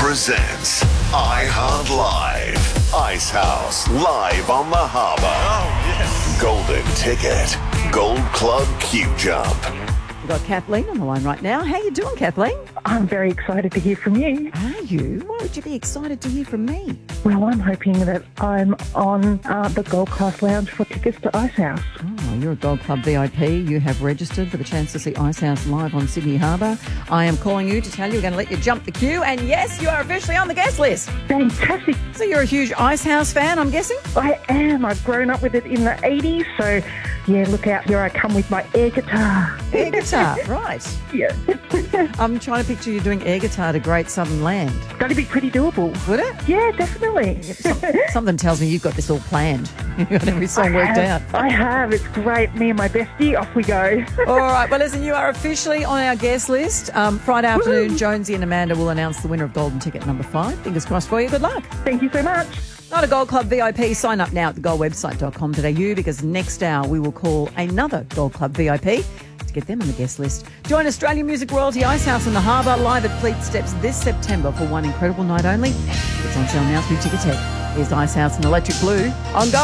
presents iHeart Live. Icehouse live on the harbour. Oh, yes. Golden Ticket. Gold Club Q Jump. We've got Kathleen on the line right now. How you doing, Kathleen? I'm very excited to hear from you. Are you? Why would you be excited to hear from me? Well, I'm hoping that I'm on the Gold Class Lounge for tickets to Icehouse. Oh, you're a Gold Club VIP. You have registered for the chance to see Icehouse live on Sydney Harbour. I am calling you to tell you we're going to let you jump the queue. And yes, you are officially on the guest list. Fantastic. So you're a huge Icehouse fan, I'm guessing? I am. I've grown up with it in the 80s, so yeah, look out. Here I come with my air guitar. Air guitar, right. Yeah. I'm trying to picture you doing air guitar to Great Southern Land. That'd be pretty doable. Would it? Yeah, definitely. Something tells me you've got this all planned. You've got every song worked out. I have. It's great. Me and my bestie, off we go. All right. Well, listen, you are officially on our guest list. Friday afternoon, Jonesy and Amanda will announce the winner of Golden Ticket number 5. Fingers crossed for you. Good luck. Thank you so much. Not a Gold Club VIP. Sign up now at thegoldwebsite.com.au because next hour we will call another Gold Club VIP to get them on the guest list. Join Australian Music Royalty Icehouse in the Harbour live at Fleet Steps this September for one incredible night only. It's on sale now through Ticketek. Here's Icehouse in Electric Blue on Gold.